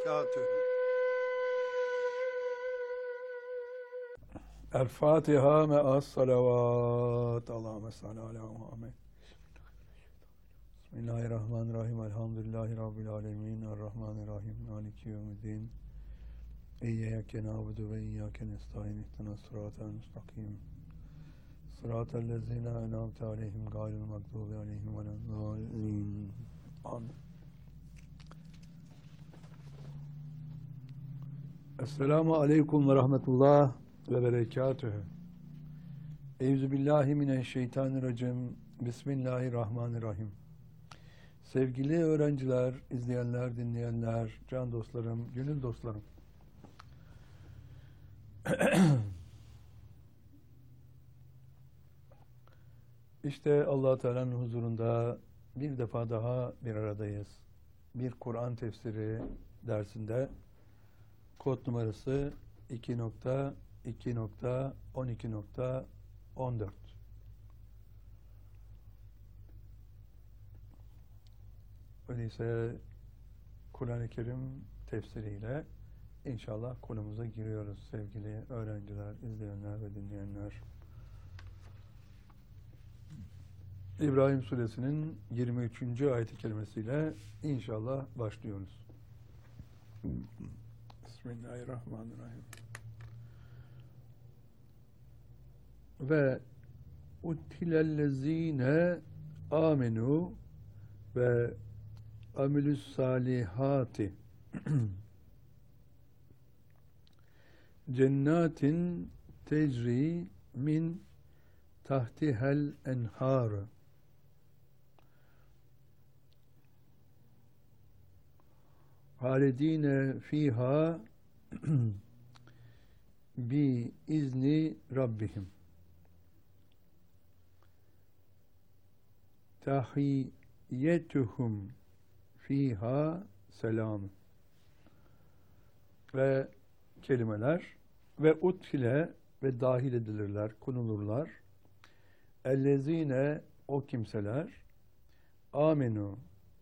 berekatühü. El Fatiha me'as salavat. Allahümme salli ala Muhammed. Bismillahirrahmanirrahim. Elhamdülillahi Rabbil alemin. Errahmanirrahim. Maliki yevmiddin. İyyâke na'budu ve iyyâke nestaîn. İhdinas sıratal müstakim. Sıratal lezîne en'amte aleyhim gayril mağdûbi aleyhim veleddâllîn. Amin. Esselamu aleyküm ve rahmetullah ve berekatühü. Euzubillahimineşşeytanirracim. Bismillahirrahmanirrahim. Sevgili öğrenciler, izleyenler, dinleyenler, can dostlarım, gönül dostlarım. İşte Allah Teala'nın huzurunda bir defa daha bir aradayız. Bir Kur'an tefsiri dersinde kod numarası 2.2.12.14. Öyleyse Kur'an-ı Kerim tefsiriyle inşallah konumuza giriyoruz sevgili öğrenciler, izleyenler ve dinleyenler. İbrahim Suresinin 23. ayet-i kerimesiyle inşallah başlıyoruz. Bismillahirrahmanirrahim. Ve utilellezine amenu ve amilus salihati cennatin tecri min tahtihel enhar halidine fiha bi izni rabbihim tahiyyetuhum fiha selam ve kelimeler ve utfile ve dahil edilirler, konulurlar. Ellezine o kimseler amenu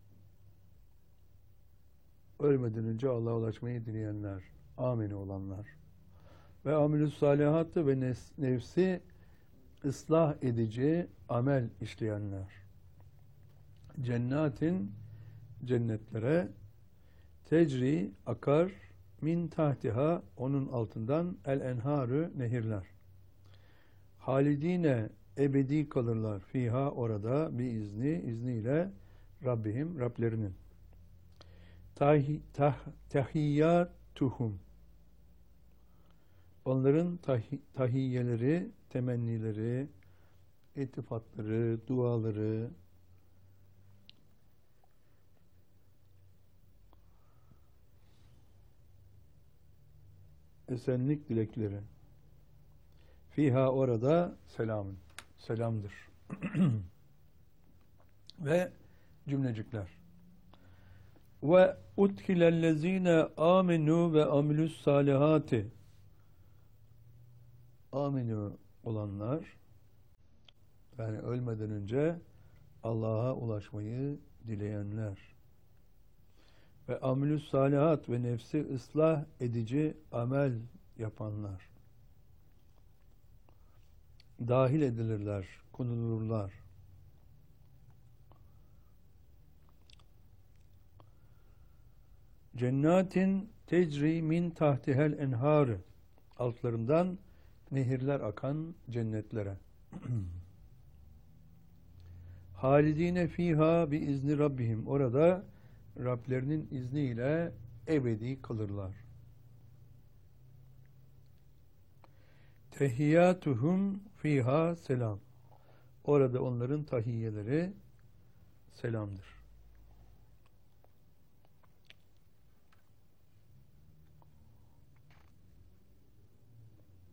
ölmeden önce Allah'a ulaşmayı dileyenler, amenu olanlar ve amilus salihatı ve nefsi ıslah edici amel işleyenler. Cennatin cennetlere tecri akar min tahtiha onun altından el enharı nehirler. Halidine ebedi kalırlar fiha orada bir izniyle Rabbihim Rablerinin. Tahiyyatuhum onların tahiyyeleri, temennileri, iltifatları, duaları, esenlik dilekleri. Fiha orada selamın. Selamdır. Ve cümlecikler. Ve utkilellezine amenu ve amilus salihati. Amenu olanlar yani ölmeden önce Allah'a ulaşmayı dileyenler. Ve amilus salihat ve nefsi ıslah edici amel yapanlar. Dahil edilirler, konulurlar. Cennatin tecri min tahtihel enharı altlarından nehirler akan cennetlere. Halidine fiha bi izni rabbihim orada Rablerinin izniyle ebedi kalırlar. Tehiyyatuhum fiha selam. Orada onların tahiyyeleri selamdır.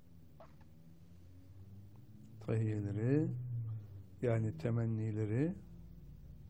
Tahiyyeleri yani temennileri